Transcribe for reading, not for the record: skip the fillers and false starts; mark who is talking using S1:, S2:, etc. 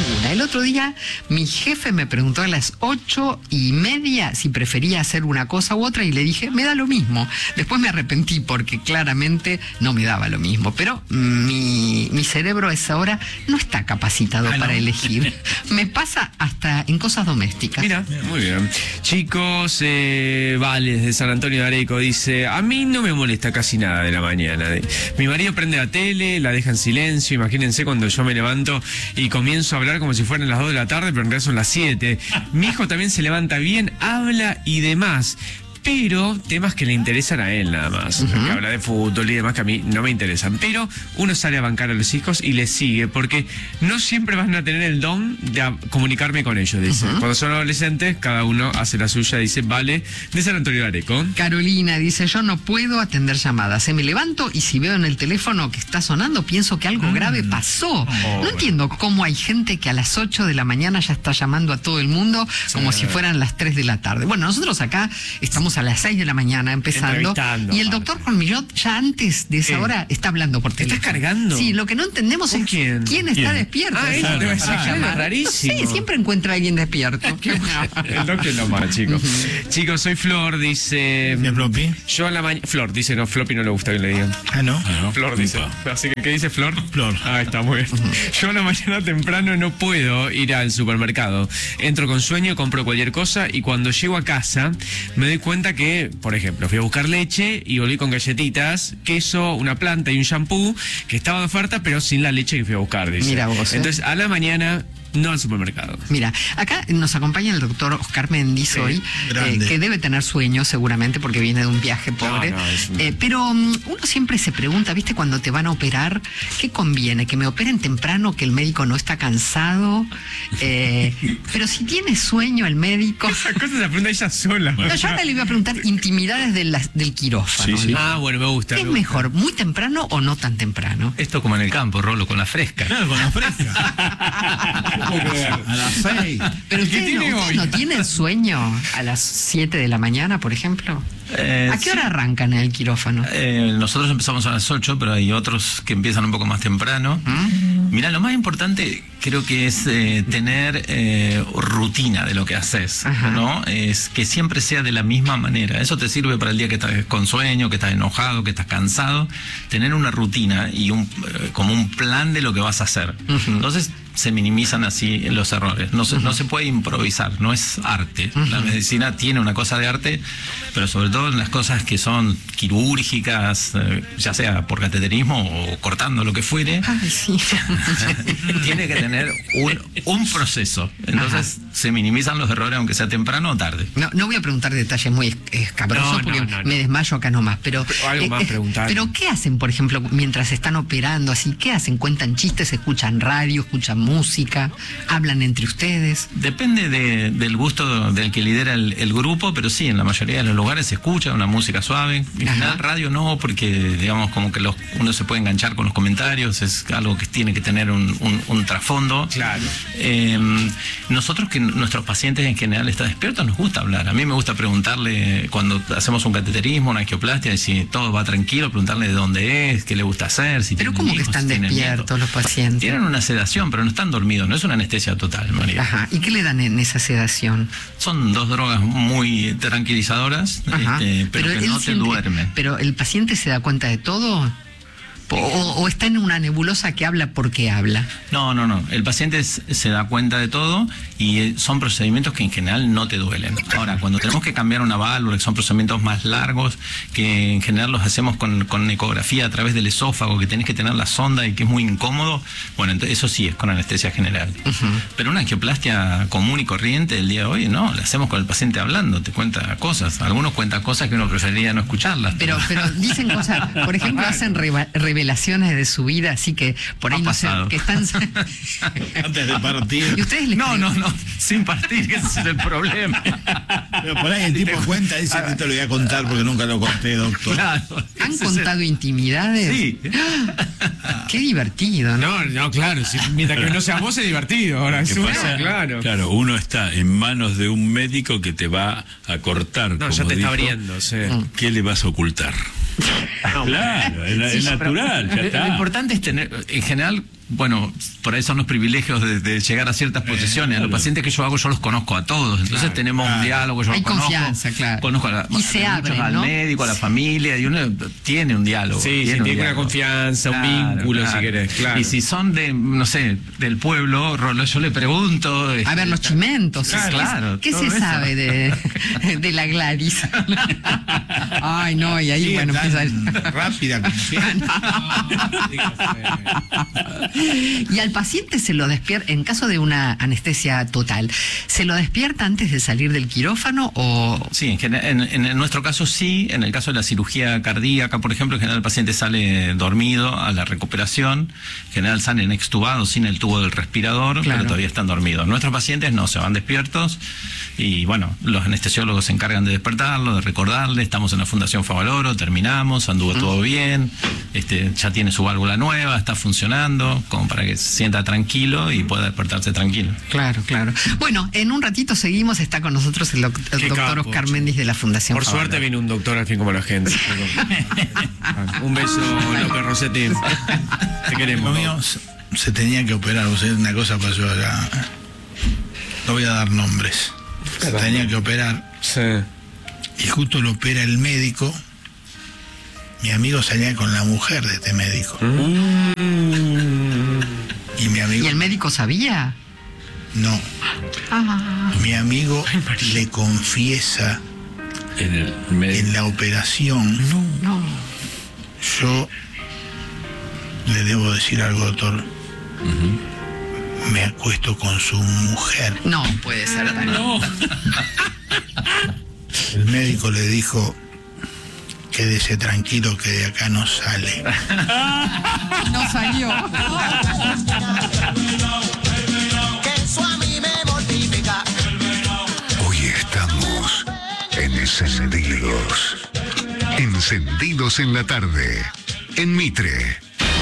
S1: ninguna. El otro día mi jefe me preguntó a las 8:30 si prefería hacer una cosa u otra y le dije, me da lo mismo. Después me arrepentí porque claramente no me daba lo mismo. Pero mi cerebro a esa hora no está capacitado para elegir. Me pasa hasta en cosas domésticas.
S2: Mira, muy bien. Chicos, Vales de San Antonio de Areco dice, a mí no me molesta casi nada de la mañana. Mi marido prende la tele, la deja en silencio. Imagínense cuando yo me levanto y comienzo a hablar como si fueran las 2 de la tarde, pero en realidad son las 7. Mi hijo también se levanta bien, habla y demás. Pero temas que le interesan a él nada más. Que habla de fútbol y demás que a mí no me interesan. Pero uno sale a bancar a los hijos y les sigue, porque no siempre van a tener el don de comunicarme con ellos, dice. Cuando son adolescentes, cada uno hace la suya, dice Vale, de San Antonio de Areco.
S1: Carolina dice, yo no puedo atender llamadas. Me levanto y si veo en el teléfono que está sonando, pienso que algo grave pasó. No entiendo cómo hay gente que a las 8 de la mañana ya está llamando a todo el mundo como si fueran las 3 de la tarde. Bueno, nosotros acá estamos a las 6 de la mañana empezando y el doctor Juan Millot ya antes de esa hora está hablando por teléfono.
S2: ¿Estás cargando?
S1: Sí, lo que no entendemos es quién está despierto.
S2: Eso te va a decir, es rarísimo.
S1: Sí, siempre encuentra a alguien despierto.
S2: El doctor es lo más, chicos. Chicos, soy Flor, dice...
S3: ¿De Floppy?
S2: Yo a la mañana... Flor, dice, no, Floppy no le gusta que le digan.
S3: Ah, ¿no?
S2: Flor dice. Así que, ¿qué dice Flor?
S3: Flor.
S2: Ah, está muy bien. Yo a la mañana temprano no puedo ir al supermercado. Entro con sueño, compro cualquier cosa y cuando llego a casa me doy cuenta que, por ejemplo, fui a buscar leche y volví con galletitas, queso, una planta y un shampoo que estaba de oferta, pero sin la leche que fui a buscar, dice.
S1: Mira vos,
S2: Entonces, a la mañana... no al supermercado.
S1: Mira, acá nos acompaña el doctor Oscar Mendiz hoy, que debe tener sueño seguramente porque viene de un viaje pobre. Pero uno siempre se pregunta, ¿viste? Cuando te van a operar, ¿qué conviene? ¿Que me operen temprano, que el médico no está cansado? Pero si tiene sueño el médico...
S2: Esa cosa se pregunta ella sola.
S1: No, yo ahora le voy a preguntar intimidades del quirófano.
S4: Sí.
S2: Ah, bueno, me gusta.
S1: ¿Qué es mejor, muy temprano o no tan temprano?
S4: Esto como en el campo, Rolo, con la fresca.
S3: Claro, con la fresca. A las 6.
S1: Pero ustedes no tienen sueño a las 7 de la mañana, por ejemplo. ¿A qué hora arrancan en el quirófano?
S4: Nosotros empezamos a las 8, pero hay otros que empiezan un poco más temprano. Mirá, lo más importante creo que es tener rutina de lo que haces, ¿no? Es que siempre sea de la misma manera. Eso te sirve para el día que estás con sueño, que estás enojado, que estás cansado. Tener una rutina y como un plan de lo que vas a hacer. Entonces se minimizan así los errores. No se puede improvisar, no es arte. La medicina tiene una cosa de arte, pero sobre todo en las cosas que son quirúrgicas, ya sea por cateterismo o cortando lo que fuere, tiene que tener un proceso. Entonces se minimizan los errores aunque sea temprano o tarde.
S1: No voy a preguntar detalles muy escabrosos porque me desmayo acá nomás, pero
S2: algo más preguntar.
S1: Pero ¿qué hacen, por ejemplo, mientras están operando así? ¿Qué hacen? ¿Cuentan chistes? ¿Escuchan radio? ¿Escuchan música? ¿Hablan entre ustedes?
S4: Depende del gusto del que lidera el grupo, pero sí, en la mayoría de los lugares se escucha una música suave. En general radio no, porque digamos como que uno se puede enganchar con los comentarios, es algo que tiene que tener un trasfondo.
S2: Claro.
S4: Nosotros, que nuestros pacientes en general están despiertos, nos gusta hablar. A mí me gusta preguntarle cuando hacemos un cateterismo, una angioplastia, y si todo va tranquilo, preguntarle de dónde es, qué le gusta hacer, si
S1: pero
S4: tienen
S1: ¿cómo
S4: hijos,
S1: que están
S4: si tienen
S1: despiertos los pacientes?
S4: Tienen una sedación, pero no están dormidos, no es una anestesia total, María.
S1: ¿Y qué le dan en esa sedación?
S4: Son 2 drogas muy tranquilizadoras, pero que no te duermen.
S1: ¿Pero el paciente se da cuenta de todo? ¿O está en una nebulosa que habla porque habla?
S4: No. El paciente se da cuenta de todo y son procedimientos que en general no te duelen. Ahora, cuando tenemos que cambiar una válvula, que son procedimientos más largos, que en general los hacemos con ecografía a través del esófago, que tenés que tener la sonda y que es muy incómodo, bueno, entonces eso sí es con anestesia general. Pero una angioplastia común y corriente del día de hoy, no, la hacemos con el paciente hablando, te cuenta cosas. Algunos cuentan cosas que uno preferiría no escucharlas.
S1: Pero dicen cosas, por ejemplo, hacen revelaciones de su vida, así que por ahí no sé, que están...
S3: Antes de partir.
S1: ¿Y ustedes les
S4: No, sin partir, que ese es el problema.
S3: Pero por ahí el tipo cuenta, dice, no te lo voy a contar porque nunca lo conté, doctor.
S4: Claro.
S1: ¿Han contado intimidades?
S4: Sí.
S1: Qué divertido, ¿no?
S2: No, claro, mientras que no sea vos es divertido. Ahora es claro.
S5: Claro, uno está en manos de un médico que te va a cortar.
S2: No,
S5: como
S2: ya te
S5: dijo.
S2: está abriendo, sí.
S5: ¿Qué le vas a ocultar? Claro, es natural, ya está.
S4: Lo importante es tener, en general, bueno, por ahí son los privilegios de llegar a ciertas posiciones. A los pacientes que yo hago, yo los conozco a todos. Entonces tenemos un diálogo, yo
S1: Hay
S4: los conozco.
S1: confianza, claro.
S4: Conozco
S1: Y se abren,
S4: al
S1: ¿no?
S4: médico, a la familia, y uno tiene un diálogo.
S2: Sí, tiene una
S4: diálogo.
S2: confianza, un vínculo, si querés. Claro.
S4: Y si son de, no sé, del pueblo, yo le pregunto.
S1: A ver, los chimentos.
S4: Claro,
S1: ¿Qué
S4: todo
S1: se
S4: eso.
S1: sabe de la Gladys? Ay, no, y ahí,
S3: Sí,
S1: bueno,
S3: tan
S1: empieza...
S3: rápida
S1: Y al paciente se lo despierta, en caso de una anestesia total, ¿se lo despierta antes de salir del quirófano o...?
S4: Sí, en nuestro caso sí. En el caso de la cirugía cardíaca, por ejemplo, en general el paciente sale dormido a la recuperación. En general salen extubados sin el tubo del respirador,
S1: Claro.
S4: pero todavía están dormidos. Nuestros pacientes no, se van despiertos y bueno, los anestesiólogos se encargan de despertarlo, de recordarle, estamos en la Fundación Favaloro, terminamos, anduvo todo bien, ya tiene su válvula nueva, está funcionando, como para que se sienta tranquilo y pueda despertarse tranquilo.
S1: Claro, claro. Bueno, en un ratito seguimos, está con nosotros el doctor
S2: capo,
S1: Oscar Méndez de la Fundación
S2: Por
S1: Favaloro.
S2: suerte vino un doctor al fin como la gente. Un beso, López Rossetti. Te queremos.
S3: Lo mío se tenía que operar, o sea, una cosa pasó acá. No voy a dar nombres. Se tenía que operar
S2: Sí.
S3: y justo lo opera el médico. Mi amigo salía con la mujer de este médico. Y mi amigo...
S1: ¿Y el médico sabía?
S3: No.
S1: Ah,
S3: Mi amigo le confiesa
S5: En el medio.
S3: en la operación.
S1: no.
S3: Yo le debo decir algo, doctor. Me acuesto con su mujer.
S1: No puede ser tan...
S3: El médico le dijo: quédese tranquilo que de acá no sale.
S1: No salió.
S6: Que eso a mí me mortifica.
S7: Hoy estamos encendidos. Encendidos en la tarde. En Mitre